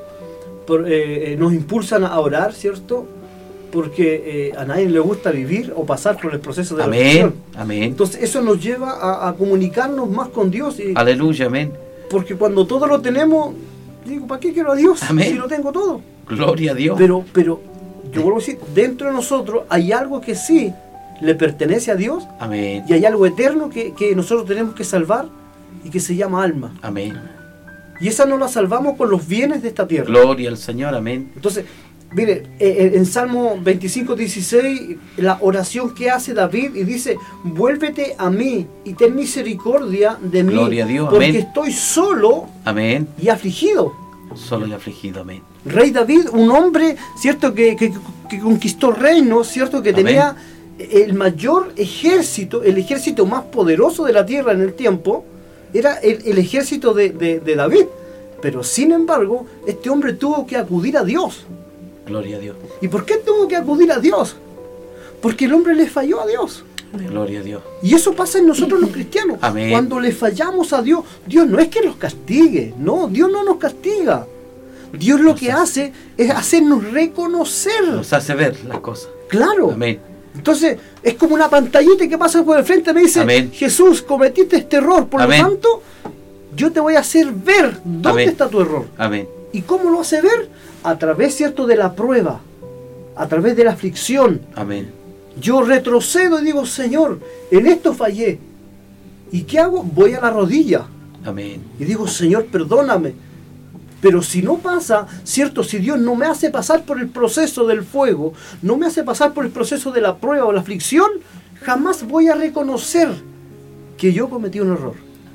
nos impulsan a orar, ¿cierto? Porque a nadie le gusta vivir o pasar por el proceso de la Amén, aflicción. amén. Entonces eso nos lleva a comunicarnos más con Dios. Aleluya, amén. Porque cuando todo lo tenemos, digo, ¿para qué quiero a Dios Amén. si lo tengo todo? Gloria a Dios. Pero yo vuelvo a decir, dentro de nosotros hay algo que sí le pertenece a Dios Amén, y hay algo eterno que nosotros tenemos que salvar y que se llama alma. amén. Y esa no la salvamos con los bienes de esta tierra. Gloria al Señor, amén. Entonces, mire, en Salmo 25:16, la oración que hace David y dice, vuélvete a mí y ten misericordia de mí, Gloria a Dios, porque amén. estoy solo Amén. y afligido. Solo y afligido, amén. Rey David, un hombre, cierto, que conquistó reinos, cierto, que Amén. tenía el mayor ejército, el ejército más poderoso de la tierra en el tiempo, era el ejército de David. Pero sin embargo, este hombre tuvo que acudir a Dios. Gloria a Dios. ¿Y por qué tuvo que acudir a Dios? Porque el hombre le falló a Dios. Gloria a Dios. Y eso pasa en nosotros los cristianos. Amén. Cuando le fallamos a Dios, Dios no es que nos castigue, no, Dios no nos castiga. Dios lo que hace es hacernos reconocer. Nos hace ver las cosas. Claro. Amén. Entonces, es como una pantallita que pasa por el frente y me dice, Amén. Jesús, cometiste este error, por Amén. lo tanto, yo te voy a hacer ver dónde Amén. está tu error. Amén. ¿Y cómo lo hace ver? A través, ¿cierto?, de la prueba, a través de la aflicción. Amén. Yo retrocedo y digo, Señor, en esto fallé. ¿Y qué hago? Voy a la rodilla Amén. y digo, Señor, perdóname. Pero si no pasa, ¿cierto? Si Dios no me hace pasar por el proceso del fuego, no me hace pasar por el proceso de la prueba o la aflicción, jamás voy a reconocer que yo cometí un error.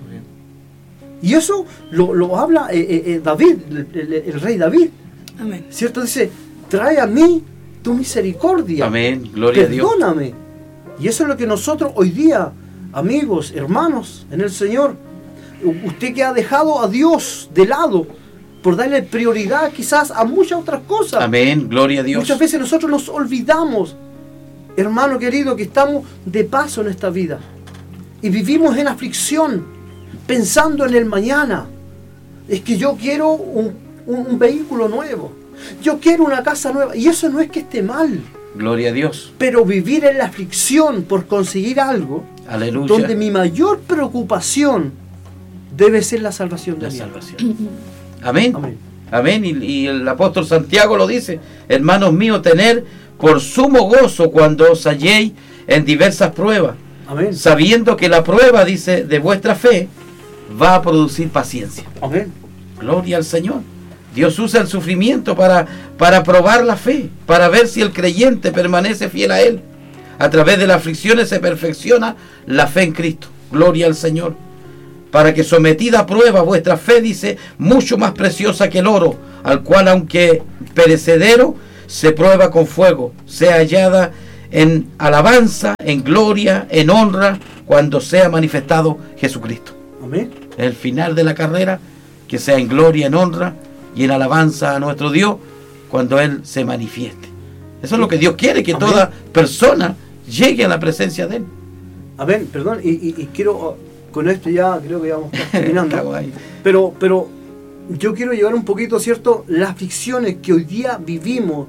Y eso lo habla David, el rey David, Amén. ¿cierto? Dice, trae a mí tu misericordia. Amén. Gloria a Dios. Perdóname. Y eso es lo que nosotros hoy día, amigos, hermanos, en el Señor, usted que ha dejado a Dios de lado por darle prioridad quizás a muchas otras cosas. Amén. Gloria a Dios. Muchas veces nosotros nos olvidamos, hermano querido, que estamos de paso en esta vida y vivimos en aflicción, pensando en el mañana. Es que yo quiero un vehículo nuevo, yo quiero una casa nueva, y eso no es que esté mal, Gloria a Dios. pero vivir en la aflicción por conseguir algo, Aleluya. donde mi mayor preocupación debe ser la salvación de La mi alma. salvación. Amén. Amén. Amén. Y el apóstol Santiago lo dice, hermanos míos, tener por sumo gozo cuando os halléis en diversas pruebas, Amén. sabiendo que la prueba, dice, de vuestra fe va a producir paciencia. Amén. Gloria al Señor. Dios usa el sufrimiento para probar la fe, para ver si el creyente permanece fiel a Él. A través de las aflicciones se perfecciona la fe en Cristo. Gloria al Señor. Para que sometida a prueba vuestra fe, dice, mucho más preciosa que el oro, al cual aunque perecedero, se prueba con fuego, sea hallada en alabanza, en gloria, en honra, cuando sea manifestado Jesucristo. Amén. El final de la carrera, que sea en gloria, en honra y en alabanza a nuestro Dios, cuando Él se manifieste. Eso es lo que Dios quiere, que Amén. toda persona llegue a la presencia de Él. Amén, perdón, y quiero, con esto ya creo que vamos terminando. Estamos ahí. Pero yo quiero llevar un poquito, ¿cierto? Las aflicciones que hoy día vivimos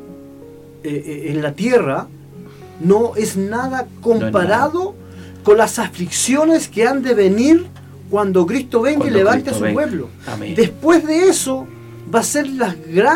en la tierra no es nada comparado con las aflicciones que han de venir cuando Cristo venga Cuando y levante Cristo a su venga. pueblo. Amén. Después de eso va a ser la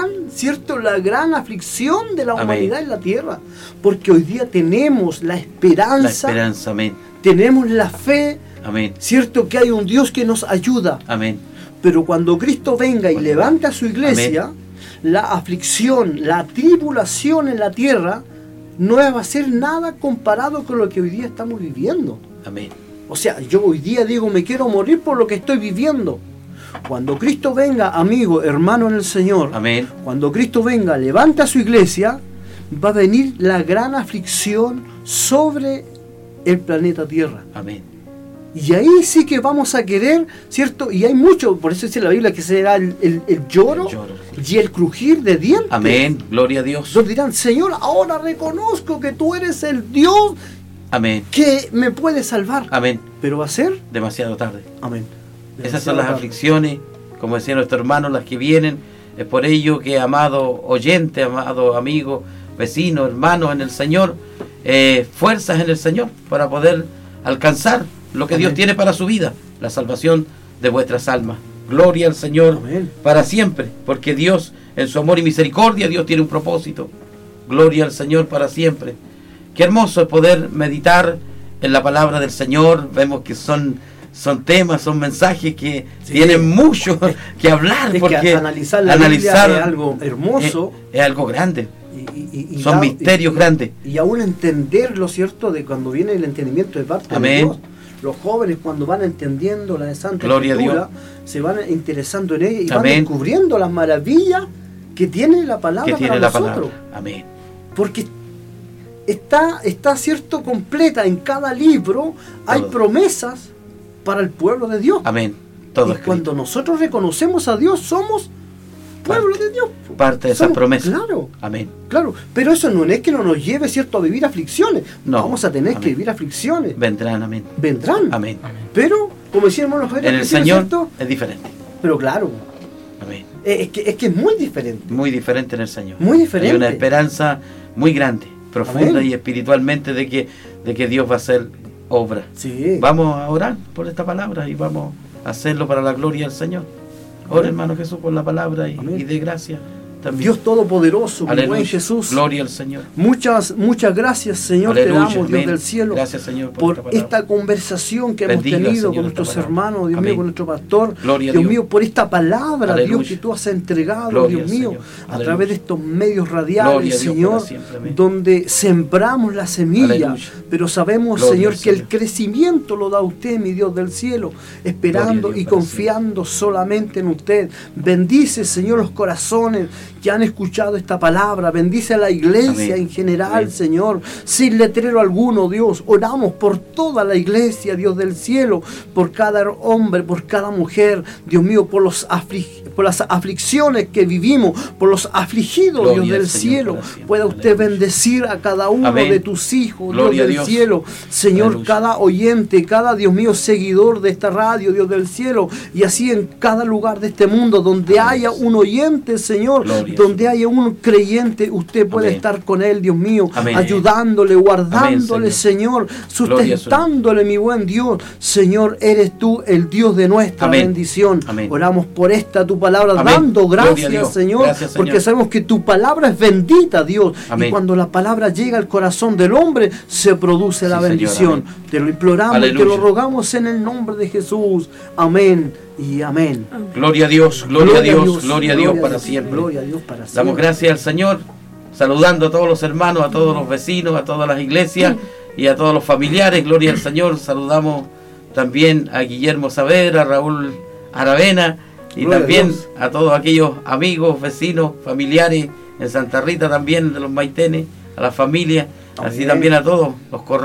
gran aflicción de la Amén. humanidad en la tierra, porque hoy día tenemos la La esperanza, esperanza, amén. tenemos la fe, Amén. cierto que hay un Dios que nos ayuda. Amén. Pero cuando Cristo venga y Cuando levante a su iglesia, la aflicción, la tribulación en la tierra no va a ser nada comparado con lo que hoy día estamos viviendo. Amén. O sea, yo hoy día digo, me quiero morir por lo que estoy viviendo. Cuando Cristo venga, amigo, hermano en el Señor, Amén. cuando Cristo venga, levanta a su iglesia, va a venir la gran aflicción sobre el planeta Tierra. Amén. Y ahí sí que vamos a querer, ¿cierto? Y hay mucho, por eso dice la Biblia que será el lloro, El lloro, y el crujir de dientes. Amén. Gloria a Dios. Entonces dirán, Señor, ahora reconozco que tú eres el Dios Amén. que me puede salvar. Amén. Pero va a ser, Demasiado tarde. amén. Esas son las aflicciones, como decía nuestro hermano, las que vienen. Es por ello que, amado oyente, amado amigo, vecino, hermano en el Señor, fuerzas en el Señor para poder alcanzar lo que Amén. Dios tiene para su vida, la salvación de vuestras almas. Gloria al Señor Amén. para siempre, porque Dios, en su amor y misericordia, Dios tiene un propósito. Gloria al Señor para siempre. Qué hermoso es poder meditar en la palabra del Señor. Vemos que son temas, son mensajes que Sí. tienen mucho que hablar, Es porque que analizar la Biblia es algo hermoso. es algo grande. Y Son misterios grandes. Y aún entenderlo, ¿cierto? De cuando viene el entendimiento de parte de Amén. Dios. Los jóvenes cuando van entendiendo la de Santa Gloria a Escritura, Dios. se van interesando en ella y van Amén. descubriendo las maravillas que tiene la palabra Que tiene para la nosotros. palabra. Amén. Porque está cierto completa en cada libro, hay Todo. promesas para el pueblo de Dios. Amén. Todo Y escrito. cuando nosotros reconocemos a Dios, somos pueblo de Dios. Parte de esas Somos- promesas. Claro. Amén. Claro, pero eso no es que no nos lleve, ¿cierto?, a vivir aflicciones. No, Vamos a tener que amén. vivir aflicciones. Vendrán, amén. Vendrán. Amén. Pero, como decían hermanos Javier, En al el principio, Señor ¿cierto? es diferente. Pero claro, Amén. es que es muy diferente. Muy diferente en el Señor. Muy diferente. Hay una esperanza muy grande, profunda Amén. y espiritualmente de que Dios va a hacer obra. Sí. Vamos a orar por esta palabra y vamos a hacerlo para la gloria del Señor. Ora, Amén. hermano Jesús, por la palabra Amén. y de gracia también. Dios Todopoderoso, mi Aleluya. buen Jesús. Gloria al Señor. Muchas gracias, Señor, Aleluya. te damos, Dios Amén. del cielo. Gracias, Señor, Por palabra. esta conversación que Bendiga, hemos tenido Señor, con esta nuestros palabra. hermanos, Dios Amén. mío, con nuestro pastor, Gloria a Dios Dios. mío, por esta palabra, Aleluya. Dios, que tú has entregado, Gloria Dios al mío, Señor. a Aleluya. través de estos medios Gloria radiales, a Dios Señor, para siempre. Amén. donde sembramos la semilla, Aleluya. pero sabemos, Gloria Señor, al que el Señor. crecimiento lo da usted, mi Dios del cielo, Gloria esperando a Dios y para confiando solamente en usted. Bendice, Señor, los corazones que han escuchado esta palabra, bendice a la iglesia Amén. en general, Amén. Señor, sin letrero alguno, Dios. Oramos por toda la iglesia, Dios del cielo, por cada hombre, por cada mujer, Dios mío, por las aflicciones que vivimos, por los afligidos, Gloria Dios al del Señor cielo. para siempre. Pueda usted Aleluya. bendecir a cada uno Amén. de tus hijos, Gloria a Dios del Dios. cielo. Señor, Aleluya. cada oyente, cada, Dios mío, seguidor de esta radio, Dios del cielo, y así en cada lugar de este mundo, donde Amén. haya un oyente, Señor, Gloria al donde haya un creyente, usted puede Amén. estar con él, Dios mío, Amén. ayudándole, guardándole, Amén, Señor, Gloria a su sustentándole, mi buen Dios. Señor, eres tú el Dios de nuestra Amén. bendición. Amén. Oramos por esta tu palabra, Amén. dando Gloria a gracias, Dios. Señor, Gracias, Señor. porque sabemos que tu palabra es bendita, Dios. Amén. Y cuando la palabra llega al corazón del hombre, se produce la Sí, Señor, bendición. amén. Te lo imploramos y te Aleluya. lo rogamos en el nombre de Jesús. Amén y amén. Gloria a Dios, gloria a Dios, gloria a Dios para siempre. Gloria a Dios para siempre. Damos gracias al Señor. saludando a todos los hermanos, a todos los vecinos, a todas las iglesias y a todos los familiares. Gloria al Señor. Saludamos también a Guillermo Saavedra, a Raúl Aravena y Gloria también a Dios. a todos aquellos amigos, vecinos, familiares en Santa Rita también, de los Maitenes, a la familia, así Amén. también a todos los corrales.